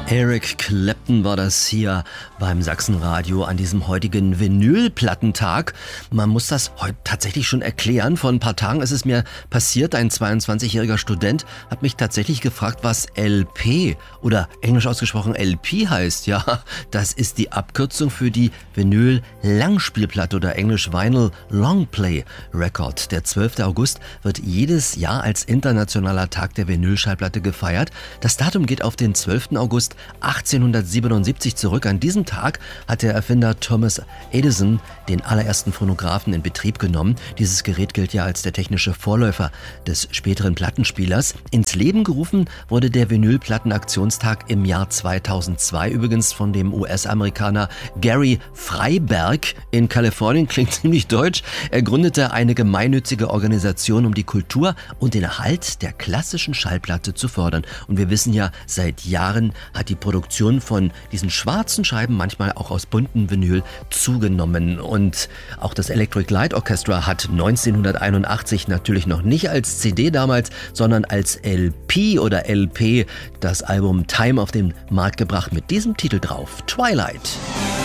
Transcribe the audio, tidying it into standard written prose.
Eric Clapton war das hier beim Sachsenradio an diesem heutigen Vinylplattentag. Man muss das heute tatsächlich schon erklären. Vor ein paar Tagen ist es mir passiert, ein 22-jähriger Student hat mich tatsächlich gefragt, was LP oder englisch ausgesprochen LP heißt. Ja, das ist die Abkürzung für die Vinyl-Langspielplatte oder englisch Vinyl Longplay Record. Der 12. August wird jedes Jahr als internationaler Tag der Vinylschallplatte gefeiert. Das Datum geht auf den 12. August 1877 zurück. An diesem Tag hat der Erfinder Thomas Edison den allerersten Phonographen in Betrieb genommen. Dieses Gerät gilt ja als der technische Vorläufer des späteren Plattenspielers. Ins Leben gerufen wurde der Vinylplattenaktionstag im Jahr 2002, übrigens von dem US-Amerikaner Gary Freiberg in Kalifornien. Klingt ziemlich deutsch. Er gründete eine gemeinnützige Organisation, um die Kultur und den Erhalt der klassischen Schallplatte zu fördern. Und wir wissen ja, seit Jahren hat die Produktion von diesen schwarzen Scheiben, manchmal auch aus bunten Vinyl, zugenommen. Und auch das Electric Light Orchestra hat 1981 natürlich noch nicht als CD damals, sondern als LP oder LP das Album Time auf den Markt gebracht mit diesem Titel drauf, Twilight.